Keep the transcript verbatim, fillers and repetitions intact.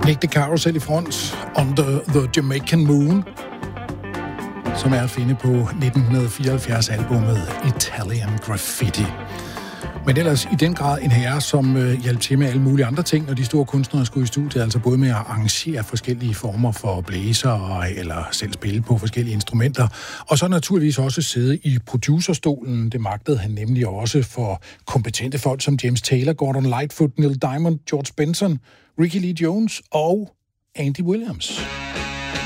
Nick DeCaro selv i front, Under the Jamaican Moon, som er at finde på nitten fireoghalvfjerds albumet Italian Graffiti. Men ellers i den grad en herre, som øh, hjalp til med alle mulige andre ting, når de store kunstnere skulle i studiet, altså både med at arrangere forskellige former for blæser eller selv spille på forskellige instrumenter, og så naturligvis også sidde i producerstolen. Det magtede han nemlig også for kompetente folk som James Taylor, Gordon Lightfoot, Neil Diamond, George Benson, Ricky Lee Jones og Andy Williams.